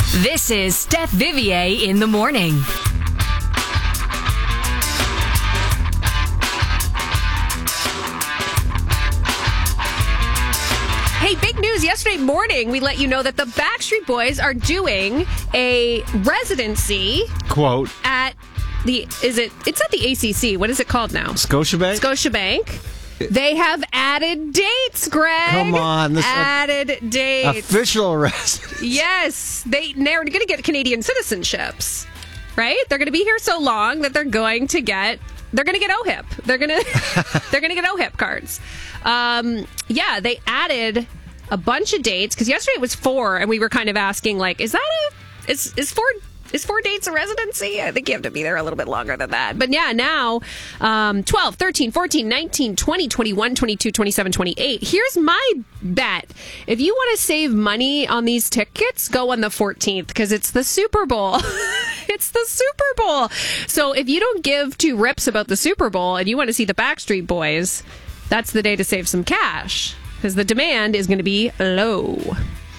This is Steph Vivier in the morning. Hey, big news. Yesterday morning, we let you know that the Backstreet Boys are doing a residency. Quote. At it's at the ACC. What is it called now? Scotiabank? Scotiabank. They have added dates, Greg. Come on. Added dates. Official residency. Yes. They're going to get Canadian citizenships, right? They're going to be here so long that they're going to get OHIP. They're going to get OHIP cards. They added a bunch of dates because yesterday it was 4, and we were kind of asking, like, is 4 dates a residency? I think you have to be there a little bit longer than that. But yeah, now 12, 13, 14, 19, 20, 21, 22, 27, 28. Here's my bet. If you want to save money on these tickets, go on the 14th because it's the Super Bowl. It's the Super Bowl. So if you don't give 2 rips about the Super Bowl and you want to see the Backstreet Boys, that's the day to save some cash because the demand is going to be low.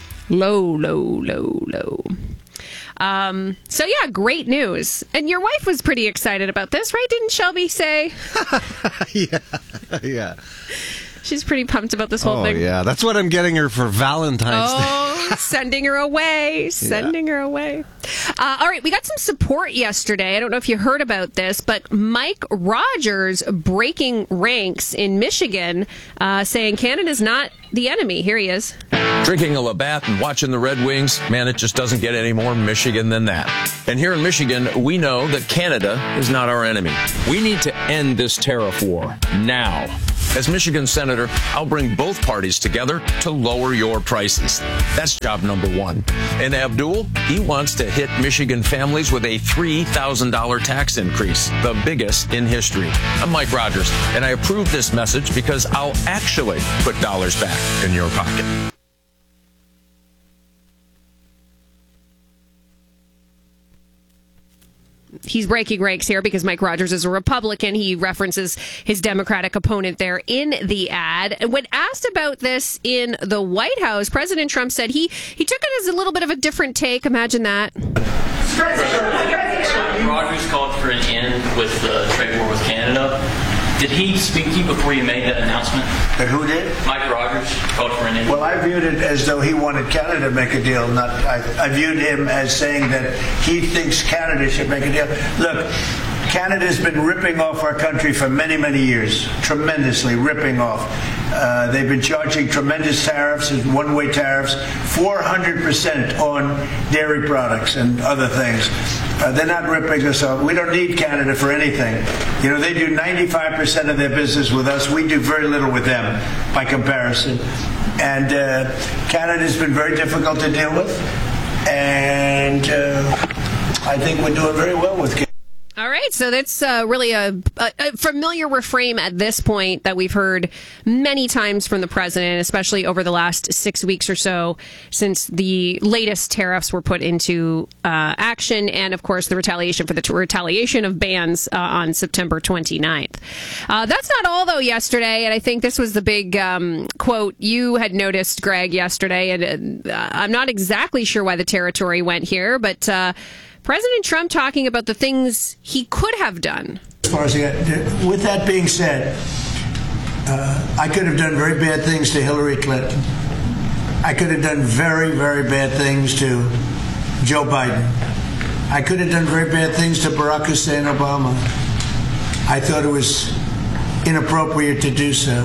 Low. So yeah, great news. And your wife was pretty excited about this, right? Didn't Shelby say? Yeah. She's pretty pumped about this whole thing. Oh, yeah. That's what I'm getting her for Valentine's Day. Oh, sending her away. Her away. All right, we got some support yesterday. I don't know if you heard about this, but Mike Rogers breaking ranks in Michigan, saying Canada's not the enemy. Here he is. Drinking a Labatt and watching the Red Wings, man, it just doesn't get any more Michigan than that. And here in Michigan, we know that Canada is not our enemy. We need to end this tariff war now. As Michigan Senator, I'll bring both parties together to lower your prices. That's job number 1. And Abdul, he wants to hit Michigan families with a $3,000 tax increase, the biggest in history. I'm Mike Rogers, and I approve this message because I'll actually put dollars back in your pocket. He's breaking ranks here because Mike Rogers is a Republican. He references his Democratic opponent there in the ad. And when asked about this in the White House, President Trump said he took it as a little bit of a different take. Imagine that. Rogers called for an end with the trade war with Canada. Did he speak to you before you made that announcement? And who did? Mike Rogers called for an end. Well, I viewed it as though he wanted Canada to make a deal. I viewed him as saying that he thinks Canada should make a deal. Look, Canada's been ripping off our country for many, many years, tremendously ripping off. They've been charging tremendous tariffs, one-way tariffs, 400% on dairy products and other things. They're not ripping us off. We don't need Canada for anything. You know, they do 95% of their business with us. We do very little with them by comparison. And Canada's been very difficult to deal with. And I think we're doing very well with Canada. All right, so that's really a familiar refrain at this point that we've heard many times from the president, especially over the last 6 weeks or so since the latest tariffs were put into action, and of course the retaliation of bans on September 29th. That's not all, though, yesterday, and I think this was the big quote you had noticed, Greg, yesterday, and I'm not exactly sure why the territory went here, but President Trump talking about the things he could have done. As far as with that being said, I could have done very bad things to Hillary Clinton. I could have done very, very bad things to Joe Biden. I could have done very bad things to Barack Hussein Obama. I thought it was inappropriate to do so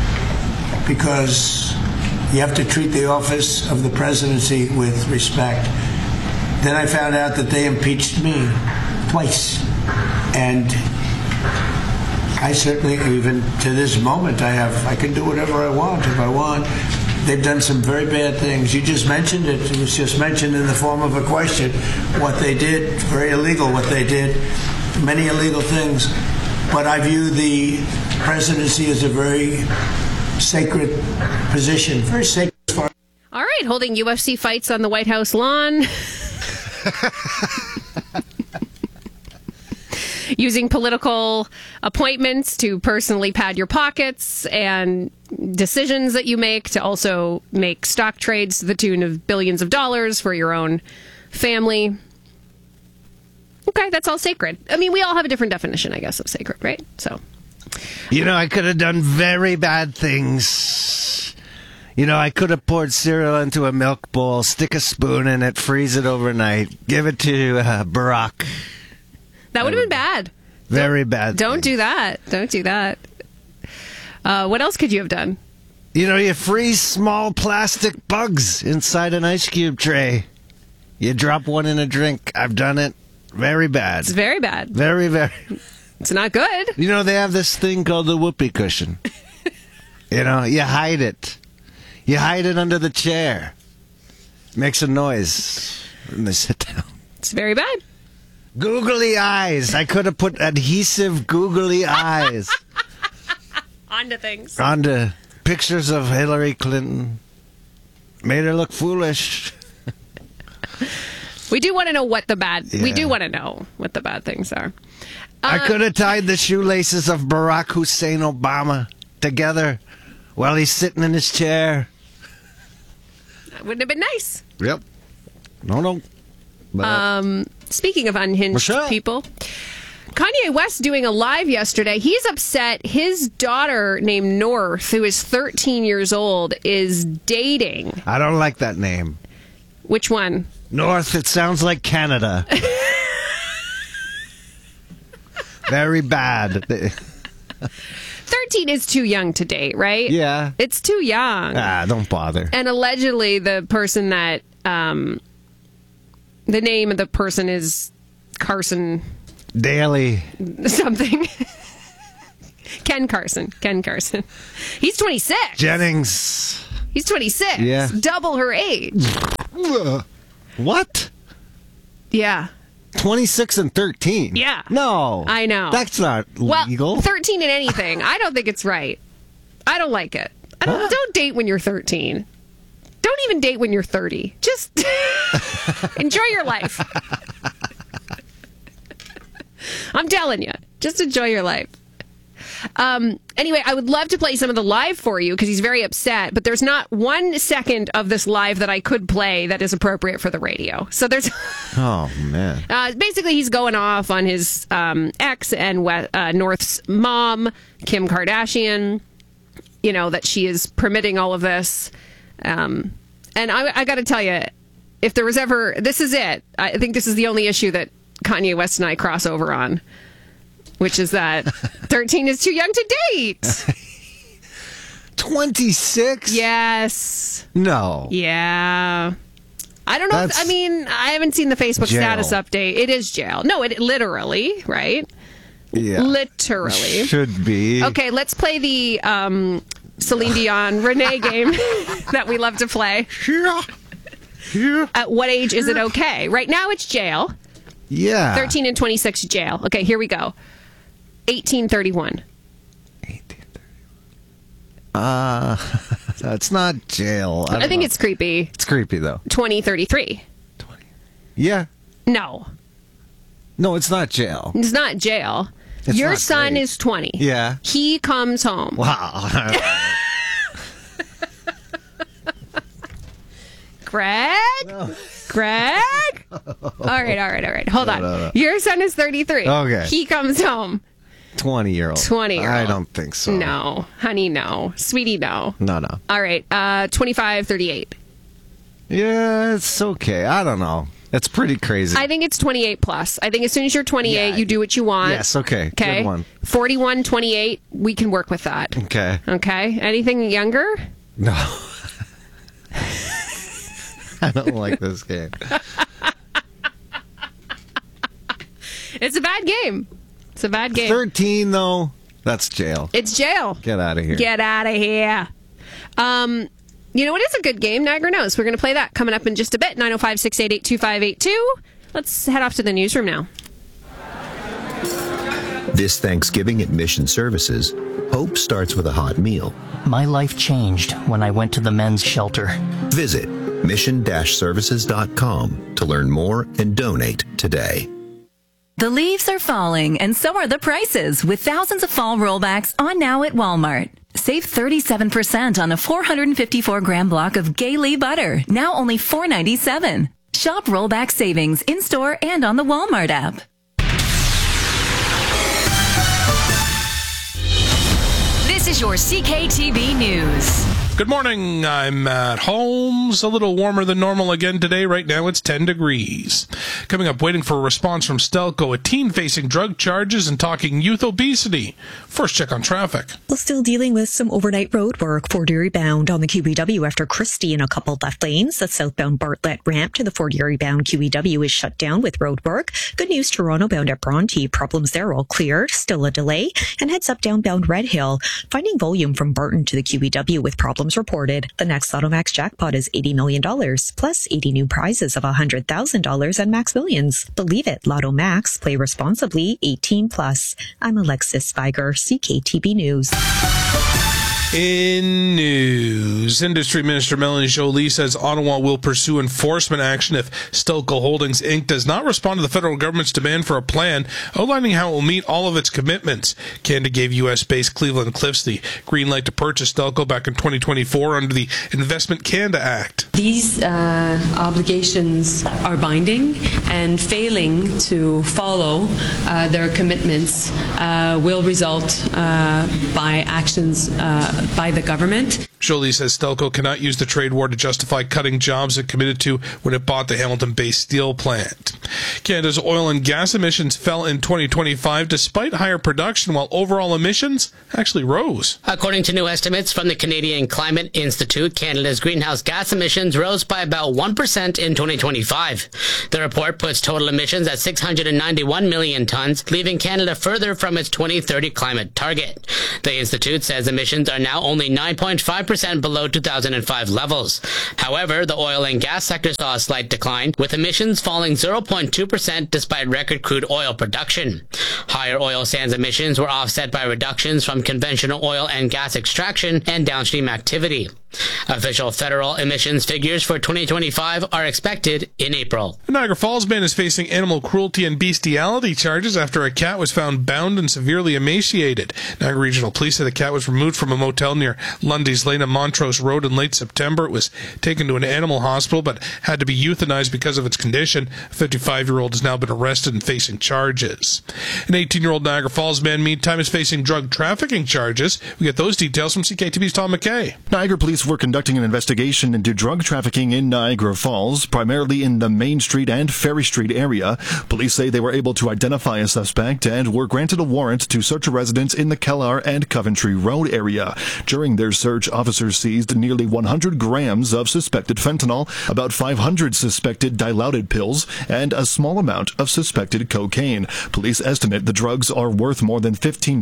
because you have to treat the office of the presidency with respect. Then I found out that they impeached me twice. And I certainly, even to this moment, I can do whatever I want if I want. They've done some very bad things. You just mentioned it. It was just mentioned in the form of a question. What they did, very illegal what they did, many illegal things. But I view the presidency as a very sacred position, very sacred. All right, holding UFC fights on the White House lawn. Using political appointments to personally pad your pockets and decisions that you make to also make stock trades to the tune of billions of dollars for your own family. Okay, that's all sacred. I mean, we all have a different definition, I guess, of sacred, right? So, I could have done very bad things. I could have poured cereal into a milk bowl, stick a spoon in it, freeze it overnight, give it to Barack. that would have been bad. Very bad. Don't do that. Don't do that. What else could you have done? You freeze small plastic bugs inside an ice cube tray. You drop one in a drink. I've done it. Very bad. It's very bad. Very, very. It's not good. They have this thing called the whoopee cushion. You hide it. You hide it under the chair. Makes a noise when they sit down. It's very bad. Googly eyes. I could have put adhesive googly eyes Onto things. onto pictures of Hillary Clinton. Made her look foolish. We do want to know what the bad. We Yeah. do want to know what the bad things are. I could have tied the shoelaces of Barack Hussein Obama together while he's sitting in his chair. That wouldn't have been nice. Yep. No. But, Speaking of unhinged Michelle. people, Kanye West doing a live yesterday. He's upset his daughter named North, who is 13 years old, is dating. I don't like that name. Which one? North, it sounds like Canada. Very bad. 13 is too young to date, right? Yeah. It's too young. Don't bother. And allegedly, the person that, the name of the person is Carson Daily. something. Ken Carson. He's 26. Jennings. He's 26. Yeah. Double her age. What? Yeah. 26 and 13? Yeah. No. I know. That's not legal. Well, 13 in anything. I don't think it's right. I don't like it. Don't date when you're 13. Don't even date when you're 30. Just enjoy your life. I'm telling you. Just enjoy your life. Anyway, I would love to play some of the live for you because he's very upset, but there's not 1 second of this live that I could play that is appropriate for the radio. So there's... Oh, man. Basically, he's going off on his ex and North's mom, Kim Kardashian, that she is permitting all of this. And I got to tell you, if there was ever... This is it. I think this is the only issue that Kanye West and I cross over on, which is that 13 is too young to date. 26? Yes. No. Yeah. I don't know. That's I haven't seen the Facebook jail. status update. It is jail. No, it literally, right? Yeah. Literally. Should be. Okay, let's play the Celine Dion Renee game that we love to play. Yeah. At what age is it okay? Right now it's jail. Yeah. 13 and 26 jail. Okay, here we go. 1831. It's not jail. I think it's creepy. It's creepy, though. 2033. Yeah. No, No, it's not jail. it's not jail. It's Your not son great. is 20. Yeah. He comes home. Wow. Greg? Greg? All right. Hold on. No. Your son is 33. Okay. He comes home. 20-year-old. 20-year-old. I don't think so. No. Honey, no. Sweetie, no. No. All right. 25, 38. Yeah, it's okay. I don't know. It's pretty crazy. I think it's 28 plus. I think as soon as you're 28, Yeah. you do what you want. Yes, okay. Okay. Good one. 41, 28, we can work with that. Okay. Okay. Anything younger? No. I don't like this game. It's a bad game. It's a bad game. 13, though, that's jail. It's jail. Get out of here. Get out of here. You know what is a good game? Niagara Knows. We're going to play that coming up in just a bit. 905-688-2582. Let's head off to the newsroom now. This Thanksgiving at Mission Services, hope starts with a hot meal. My life changed when I went to the men's shelter. Visit mission-services.com to learn more and donate today. The leaves are falling, and so are the prices, with thousands of fall rollbacks on now at Walmart. Save 37% on a 454-gram block of Gay Lee butter, now only $4.97. Shop rollback savings in-store and on the Walmart app. This is your CKTB News. Good morning, I'm Matt Holmes. A little warmer than normal again today. Right now it's 10 degrees. Coming up, waiting for a response from Stelco, a teen facing drug charges and talking youth obesity. First check on traffic. Well, still dealing with some overnight road work. Fort Erie bound on the QEW after Christie in a couple left lanes. The southbound Bartlett ramp to the Fort Erie bound QEW is shut down with road work. Good news, Toronto bound at Bronte. Problems there all cleared. Still a delay. And heads up downbound Red Hill. Finding volume from Barton to the QEW with problems reported. The next Lotto Max jackpot is $80 million, plus 80 new prizes of $100,000 and Max Millions. Believe it, Lotto Max. Play responsibly, 18 plus. I'm Alexis Spiger, CKTB News. In news, Industry Minister Melanie Joly says Ottawa will pursue enforcement action if Stelco Holdings Inc. does not respond to the federal government's demand for a plan outlining how it will meet all of its commitments. Canada gave U.S.-based Cleveland Cliffs the green light to purchase Stelco back in 2024 under the Investment Canada Act. These obligations are binding, and failing to follow their commitments will result by actions by the government. Joly says Stelco cannot use the trade war to justify cutting jobs it committed to when it bought the Hamilton-based steel plant. Canada's oil and gas emissions fell in 2025 despite higher production, while overall emissions actually rose. According to new estimates from the Canadian Climate Institute, Canada's greenhouse gas emissions rose by about 1% in 2025. The report puts total emissions at 691 million tons, leaving Canada further from its 2030 climate target. The Institute says emissions are now only 9.5% below 2005 levels. However, the oil and gas sector saw a slight decline, with emissions falling 0.2% despite record crude oil production. Higher oil sands emissions were offset by reductions from conventional oil and gas extraction and downstream activity. Official federal emissions figures for 2025 are expected in April. A Niagara Falls man is facing animal cruelty and bestiality charges after a cat was found bound and severely emaciated. Niagara Regional Police said the cat was removed from a motel near Lundy's Lane on Montrose Road in late September. It was taken to an animal hospital but had to be euthanized because of its condition. A 55-year-old has now been arrested and facing charges. An 18-year-old Niagara Falls man, meantime, is facing drug trafficking charges. We get those details from CKTV's Tom McKay. Niagara Police were conducting an investigation into drug trafficking in Niagara Falls, primarily in the Main Street and Ferry Street area. Police say they were able to identify a suspect and were granted a warrant to search a residence in the Kellar and Coventry Road area. During their search, officers seized nearly 100 grams of suspected fentanyl, about 500 suspected dilaudid pills, and a small amount of suspected cocaine. Police estimate the drugs are worth more than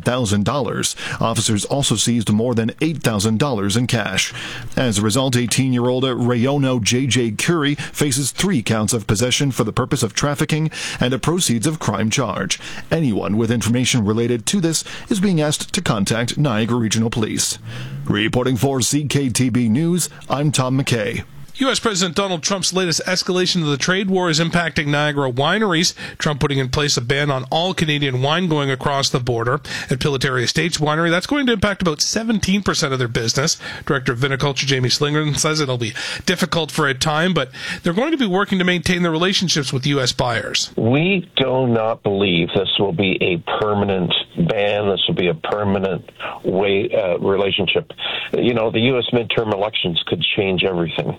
$15,000. Officers also seized more than $8,000 in cash. As a result, 18-year-old Rayono J.J. Curry faces 3 counts of possession for the purpose of trafficking and a proceeds of crime charge. Anyone with information related to this is being asked to contact Niagara Regional Police. Reporting for CKTB News, I'm Tom McKay. U.S. President Donald Trump's latest escalation of the trade war is impacting Niagara wineries. Trump putting in place a ban on all Canadian wine going across the border. At Pilotary Estates Winery, that's going to impact about 17% of their business. Director of Viniculture Jamie Slingerland says it'll be difficult for a time, but they're going to be working to maintain their relationships with U.S. buyers. We do not believe this will be a permanent ban. This will be a permanent relationship. You know, the U.S. midterm elections could change everything.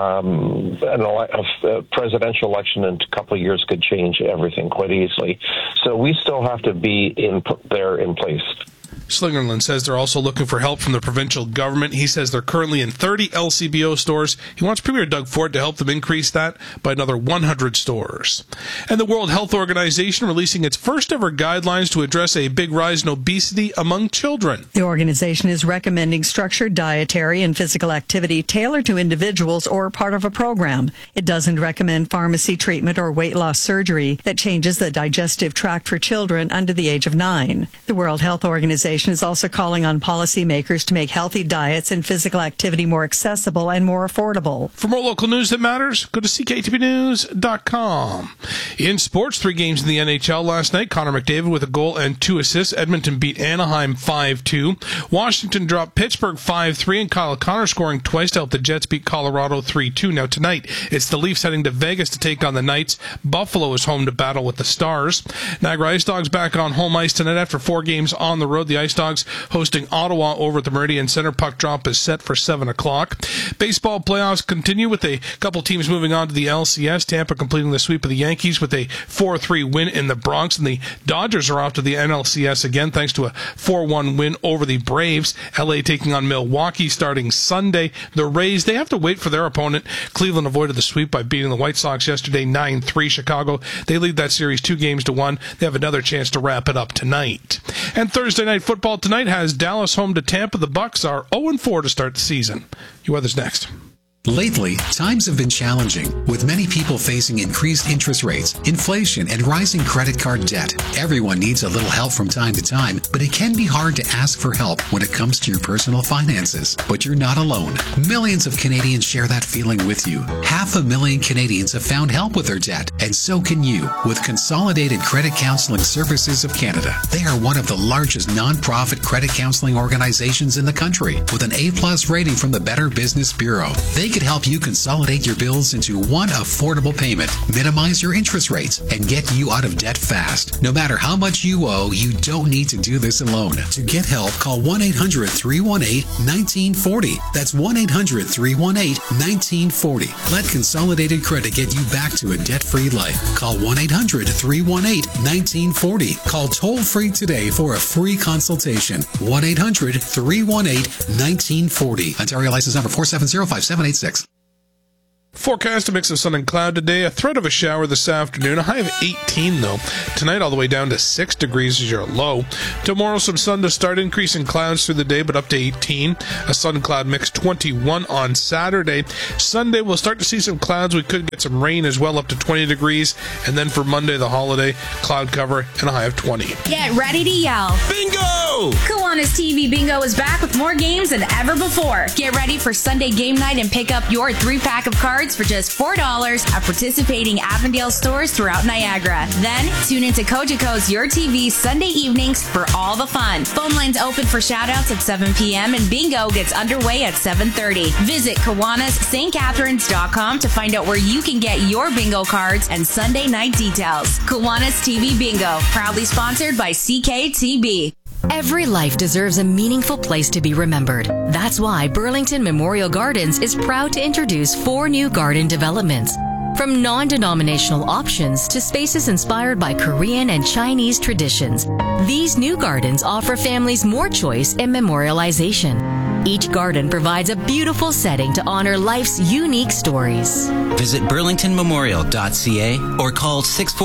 A presidential election in a couple of years could change everything quite easily. So we still have to be in place. Slingerland says they're also looking for help from the provincial government. He says they're currently in 30 LCBO stores. He wants Premier Doug Ford to help them increase that by another 100 stores. And the World Health Organization releasing its first ever guidelines to address a big rise in obesity among children. The organization is recommending structured dietary and physical activity tailored to individuals or part of a program. It doesn't recommend pharmacy treatment or weight loss surgery that changes the digestive tract for children under the age of 9. The World Health Organization organization is also calling on policymakers to make healthy diets and physical activity more accessible and more affordable. For more local news that matters, go to cktvnews.com. In sports, 3 games in the NHL last night. Connor McDavid with a goal and 2 assists. Edmonton beat Anaheim 5-2. Washington dropped Pittsburgh 5-3, and Kyle Connor scoring twice to help the Jets beat Colorado 3-2. Now tonight, it's the Leafs heading to Vegas to take on the Knights. Buffalo is home to battle with the Stars. Niagara Ice Dogs back on home ice tonight after 4 games on the road. The Ice Dogs hosting Ottawa over at the Meridian Center. Puck drop is set for 7 o'clock. Baseball playoffs continue with a couple teams moving on to the LCS. Tampa completing the sweep of the Yankees with a 4-3 win in the Bronx, and the Dodgers are off to the NLCS again thanks to a 4-1 win over the Braves. LA taking on Milwaukee starting Sunday. The Rays, they have to wait for their opponent. Cleveland avoided the sweep by beating the White Sox yesterday 9-3. Chicago, they lead that series 2-1. They have another chance to wrap it up tonight. And Thursday night football tonight has Dallas home to Tampa. The Bucks are 0-4 to start the season. UWeather's next. Lately, times have been challenging, with many people facing increased interest rates, inflation, and rising credit card debt. Everyone needs a little help from time to time, but it can be hard to ask for help when it comes to your personal finances. But you're not alone. Millions of Canadians share that feeling with you. 500,000 Canadians have found help with their debt, and so can you with Consolidated Credit Counseling Services of Canada. They are one of the largest non-profit credit counseling organizations in the country, with an A+ rating from the Better Business Bureau. They could help you consolidate your bills into one affordable payment, minimize your interest rates, and get you out of debt fast. No matter how much you owe, you don't need to do this alone. To get help, call 1-800-318-1940. That's 1-800-318-1940. Let Consolidated Credit get you back to a debt-free life. Call 1-800-318-1940. Call toll-free today for a free consultation. 1-800-318-1940. Ontario license number 4705786. Forecast, a mix of sun and cloud today. A threat of a shower this afternoon. A high of 18, though. Tonight, all the way down to 6 degrees is your low. Tomorrow, some sun to start. Increasing clouds through the day, but up to 18. A sun-cloud mix, 21 on Saturday. Sunday, we'll start to see some clouds. We could get some rain as well, up to 20 degrees. And then for Monday, the holiday, cloud cover and a high of 20. Get ready to yell. Bingo! Kiwanis TV Bingo is back with more games than ever before. Get ready for Sunday game night and pick up your 3-pack of cards for just $4 at participating Avondale stores throughout Niagara. Then, tune into Cogeco's Your TV Sunday evenings for all the fun. Phone lines open for shoutouts at 7 p.m. and bingo gets underway at 7:30. Visit KiwanisSt.Catharines.com to find out where you can get your bingo cards and Sunday night details. Kiwanis TV Bingo, proudly sponsored by CKTB. Every life deserves a meaningful place to be remembered. That's why Burlington Memorial Gardens is proud to introduce 4 new garden developments. From non-denominational options to spaces inspired by Korean and Chinese traditions, these new gardens offer families more choice in memorialization. Each garden provides a beautiful setting to honor life's unique stories. Visit burlingtonmemorial.ca or call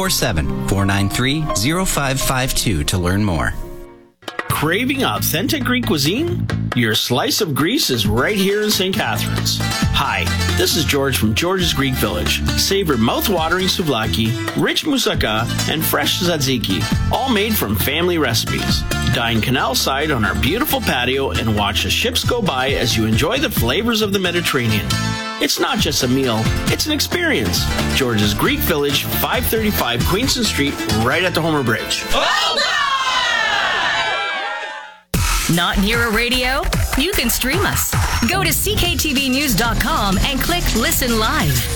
647-493-0552 to learn more. Craving authentic Greek cuisine? Your slice of Greece is right here in St. Catharines. Hi, this is George from George's Greek Village. Savor mouth-watering souvlaki, rich moussaka, and fresh tzatziki, all made from family recipes. Dine canal side on our beautiful patio and watch the ships go by as you enjoy the flavors of the Mediterranean. It's not just a meal, it's an experience. George's Greek Village, 535 Queenston Street, right at the Homer Bridge. Not near a radio? You can stream us. Go to cktvnews.com and click Listen Live.